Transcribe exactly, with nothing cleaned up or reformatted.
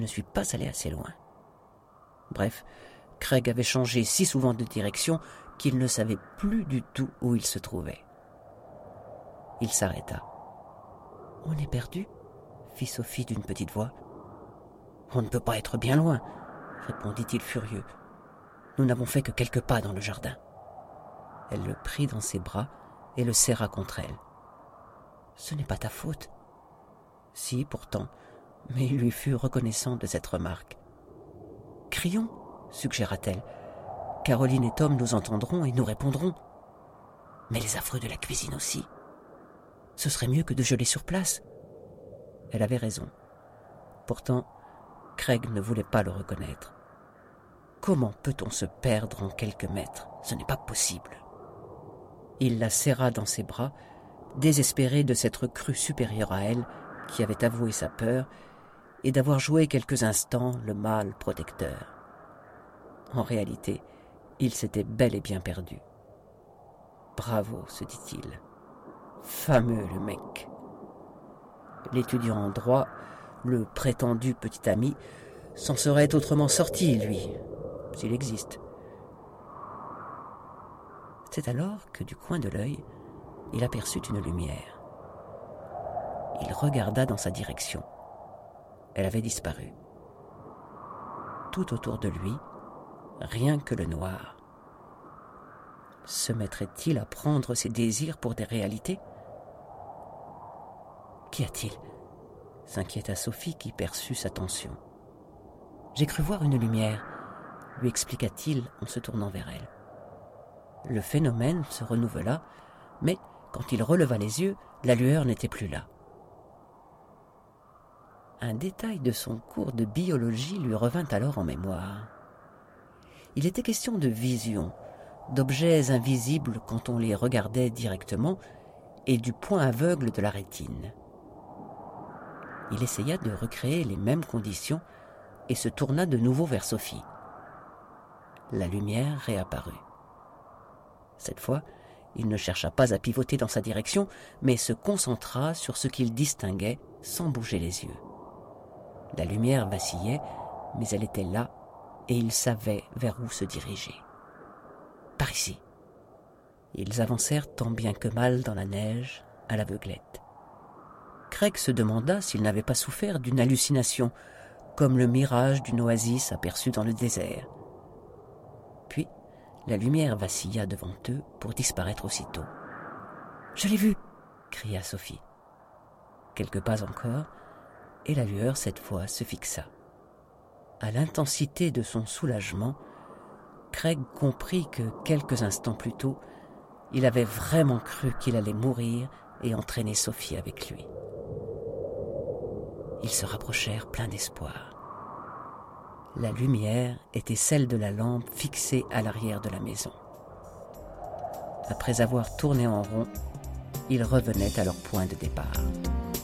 ne suis pas allé assez loin. Bref, Craig avait changé si souvent de direction qu'il ne savait plus du tout où il se trouvait. Il s'arrêta. « On est perdu ?» fit Sophie d'une petite voix. « On ne peut pas être bien loin, » répondit-il furieux. « Nous n'avons fait que quelques pas dans le jardin. » Elle le prit dans ses bras et le serra contre elle. « Ce n'est pas ta faute. »« Si, pourtant, mais il lui fut reconnaissant de cette remarque. »« Crions, suggéra-t-elle. Caroline et Tom nous entendront et nous répondront. Mais les affreux de la cuisine aussi. Ce serait mieux que de geler sur place. » Elle avait raison. Pourtant, Craig ne voulait pas le reconnaître. Comment peut-on se perdre en quelques mètres ? Ce n'est pas possible. Il la serra dans ses bras, désespéré de s'être cru supérieur à elle, qui avait avoué sa peur, et d'avoir joué quelques instants le mâle protecteur. En réalité, il s'était bel et bien perdu. Bravo, se dit-il. Fameux le mec. L'étudiant en droit, le prétendu petit ami, s'en serait autrement sorti, lui, s'il existe. C'est alors que du coin de l'œil, il aperçut une lumière. Il regarda dans sa direction. Elle avait disparu. Tout autour de lui, rien que le noir. Se mettrait-il à prendre ses désirs pour des réalités ? Qu'y a-t-il ? S'inquiéta Sophie qui perçut sa tension. J'ai cru voir une lumière, lui expliqua-t-il en se tournant vers elle. Le phénomène se renouvela, mais quand il releva les yeux, la lueur n'était plus là. Un détail de son cours de biologie lui revint alors en mémoire. Il était question de vision, d'objets invisibles quand on les regardait directement et du point aveugle de la rétine. Il essaya de recréer les mêmes conditions et se tourna de nouveau vers Sophie. La lumière réapparut. Cette fois, il ne chercha pas à pivoter dans sa direction, mais se concentra sur ce qu'il distinguait sans bouger les yeux. La lumière vacillait, mais elle était là, et il savait vers où se diriger. Par ici. Ils avancèrent tant bien que mal dans la neige, à l'aveuglette. Craig se demanda s'il n'avait pas souffert d'une hallucination, comme le mirage d'une oasis aperçue dans le désert. Puis, la lumière vacilla devant eux pour disparaître aussitôt. « Je l'ai vu !» cria Sophie. Quelques pas encore, et la lueur, cette fois, se fixa. À l'intensité de son soulagement, Craig comprit que, quelques instants plus tôt, il avait vraiment cru qu'il allait mourir et entraîner Sophie avec lui. Ils se rapprochèrent pleins d'espoir. La lumière était celle de la lampe fixée à l'arrière de la maison. Après avoir tourné en rond, ils revenaient à leur point de départ.